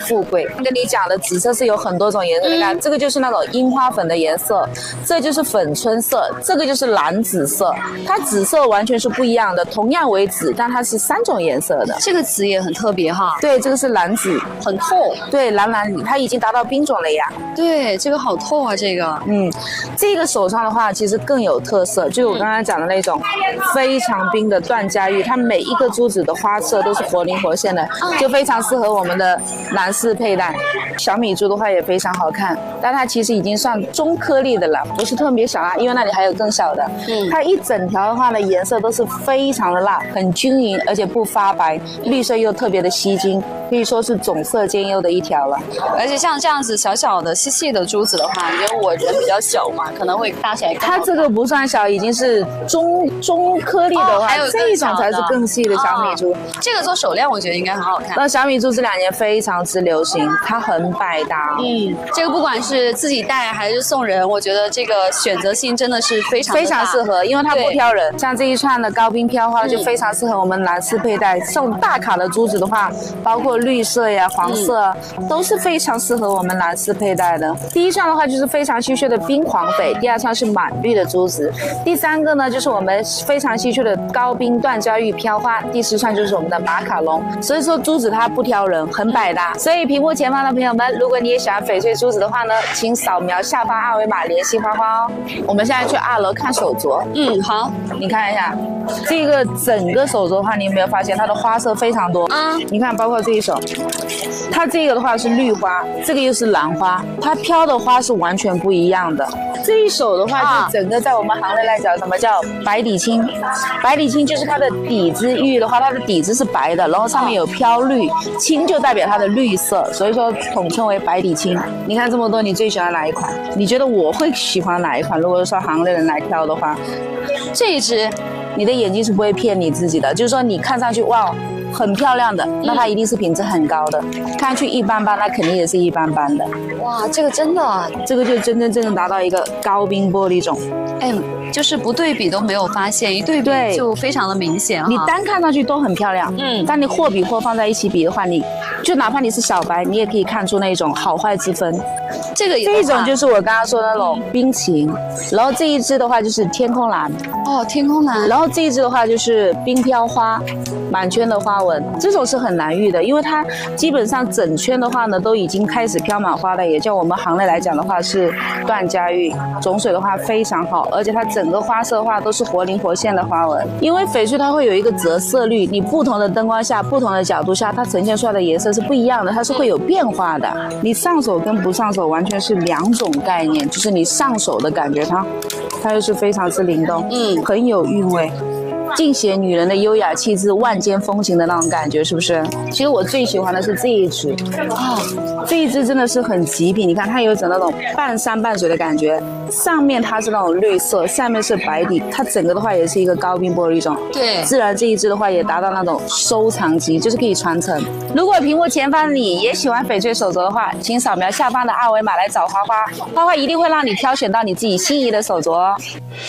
富贵。跟你讲的紫色是有很多种颜色，你看这个就是那种樱花粉的颜色，这就是粉春色，这个就是蓝紫色，它紫色完全是不一样的，同样为紫，但它是3种颜色的。 这个紫也很特别哈。 对，这个是蓝紫， 很透。 对，蓝蓝，它已经达到冰种了呀。 对，这个好透啊，这个。 这个手上的话，其实更有特色，就是我刚才讲的那种非常冰的段嘉玉，它每一个珠子的花色都是活灵活现的，就非常适合我们的男士佩戴。小米珠的话也非常好看，但它其实已经算中颗粒的了，不是特别小啊，因为那里还有更小的。它一整条的话呢，颜色都是非常的辣，很均匀，而且不发白，绿色又特别的吸睛，可以说是种色兼优的一条了。 而且像这样子小小的细细的珠子的话，因为我人比较小嘛，可能会搭起来更好看。 它这个不算小，已经是中颗粒的话， 还有这一种才是更细的小米珠。 这个做手链我觉得应该很好看。 那小米珠这2年非常之流行，它很百搭。 这个不管是自己戴还是送人，我觉得这个选择性真的是非常适合，因为它不挑人。像这一串的高冰飘花就非常适合我们男士佩戴。送大卡的珠子的话，包括绿色呀、黄色，都是非常适合我们男士佩戴的。第一串的话就是非常稀缺的冰黄翡，第2串是满绿的珠子，第3个呢就是我们非常稀缺的高冰段嘉玉飘花，第4串就是我们的马卡龙。所以说珠子它不挑人，很百搭。所以屏幕前方的朋友们，如果你也喜欢翡翠珠子的话呢，请扫描下方二维码联系花花哦。我们现在去2楼看手镯。 好， 你看一下这个整个手镯的话，你有没有发现它的花色非常多？你看，包括这一手，它这个的话是绿花，这个又是兰花，它飘的花是完全不一样的。这一手的话，就整个在我们行内来讲，什么叫白底青？白底青就是它的底子玉的话，它的底子是白的，然后上面有飘绿，青就代表它的绿色，所以说统称为白底青。你看这么多，你最喜欢哪一款？你觉得我会喜欢哪一款？如果说行内人来挑的话， 这一只， 你的眼睛是不会骗你自己的，就是说你看上去哇很漂亮的，那它一定是品质很高的。看上去一般般，那肯定也是一般般的。 哇，这个真的， 这个就真正达到一个高冰玻璃种。 就是不对比都没有发现，一对比就非常的明显。 你单看上去都很漂亮，但你货比货放在一起比的话，你就哪怕你是小白，你也可以看出那种好坏之分。这一种就是我刚刚说的那种冰晴，然后这一支的话就是天空蓝。 天空蓝。 然后这一支的话就是冰飘花，满圈的花纹，这种是很难遇的，因为它基本上整圈的话呢都已经开始飘满花了，也叫我们行内来讲的话是段嘉玉，种水的话非常好，而且它整个花色的话都是活灵活现的花纹。因为翡翠它会有一个折射率，你不同的灯光下、不同的角度下，它呈现出来的颜色是不一样的，它是会有变化的。你上手跟不上手完全是2种概念，就是你上手的感觉它又是非常之灵动，很有韵味。尽显女人的优雅气质、万间风情的那种感觉，是不是？其实我最喜欢的是这一支，这一支真的是很极品。你看它有一种那种半山半水的感觉，上面它是那种绿色，下面是白底，它整个的话也是一个高冰玻璃种。 对， 自然这一支的话也达到那种收藏级，就是可以传承。如果屏幕前方你也喜欢翡翠手镯的话，请扫描下方的二维码来找花花，花花一定会让你挑选到你自己心仪的手镯哦。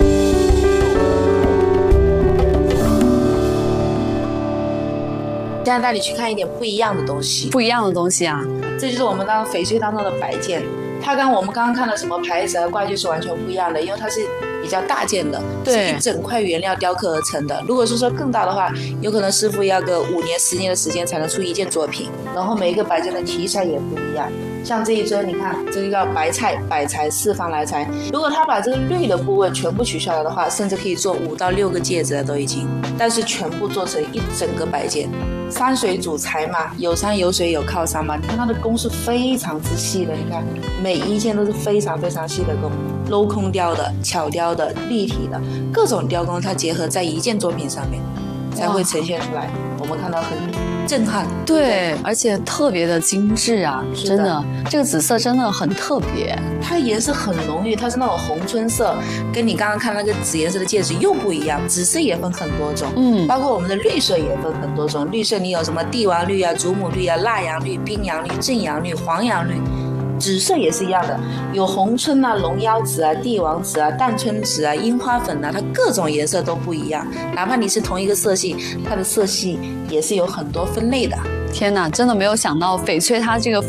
现在带你去看一点不一样的东西。 不一样的东西啊， 这就是我们当翡翠当中的摆件。它跟我们刚刚看的什么牌子啊、挂件是完全不一样的，因为它是比较大件的，是一整块原料雕刻而成的。如果是说更大的话，有可能师傅要个5年、10年的时间才能出一件作品。然后每一个摆件的题材也不一样。像这一尊，你看这个叫白菜，百财四方来财。如果他把这个绿的部位全部取下来的话，甚至可以做5到6个戒指了都已经。但是全部做成一整个摆件。山水主财嘛，有山有水有靠山嘛。你看它的工是非常之细的，你看每一件都是非常非常细的工，镂空雕的、巧雕的、立体的，各种雕工它结合在一件作品上面，才会呈现出来。我们看到很震撼， 对，而且特别的精致啊，真的，这个紫色真的很特别， 它颜色很浓郁，它是那种红春色，跟你刚刚看那个紫颜色的戒指又不一样。紫色也分很多种，包括我们的绿色也分很多种。绿色你有什么帝王绿啊、祖母绿啊、蜡阳绿、冰阳绿、正阳绿、黄阳绿。紫色也是一样的，有红春啊、龙腰紫啊、帝王紫啊、淡春紫啊、樱花粉啊，它各种颜色都不一样。哪怕你是同一个色系，它的色系也是有很多分类的。 天哪，真的没有想到翡翠它这个